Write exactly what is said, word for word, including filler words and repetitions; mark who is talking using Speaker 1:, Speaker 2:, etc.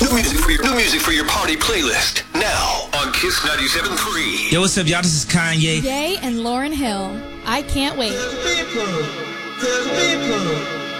Speaker 1: New music for your, new music for your party playlist. Now on Kiss ninety-seven point three.
Speaker 2: Yo, what's up, y'all? This is Kanye.
Speaker 3: Ye and Lauryn Hill. I can't wait.
Speaker 4: Tell people, tell people.